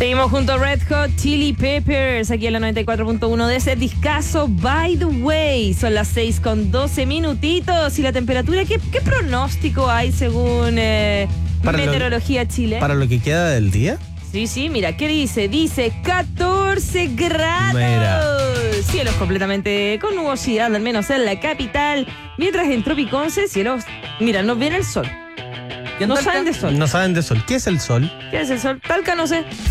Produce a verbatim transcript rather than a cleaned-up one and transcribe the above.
Seguimos junto a Red Hot Chili Peppers aquí en la noventa y cuatro punto uno de ese discazo By the Way. Son las seis con doce minutitos y la temperatura, ¿qué, qué pronóstico hay según eh, Meteorología lo, Chile? ¿Para lo que queda del día? Sí, sí, mira, ¿qué dice? Dice catorce grados. Mira. Cielos completamente con nubosidad, al menos en la capital. Mientras en Tropiconce, cielos, mira, no viene el sol. No saben de sol. No saben de sol. ¿Qué es el sol? ¿Qué es el sol? Talca, no sé.